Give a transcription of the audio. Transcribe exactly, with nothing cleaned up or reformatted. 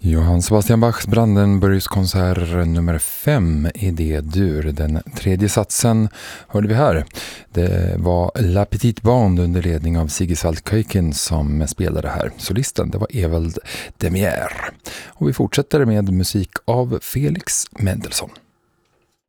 Johann Sebastian Bachs Brandenburgskonsert nummer fem i D-dur. Den tredje satsen hörde vi här. Det var La Petite Bande under ledning av Sigisvald Keuken som spelade här. Solisten, det var Evald Demier. Och vi fortsätter med musik av Felix Mendelssohn.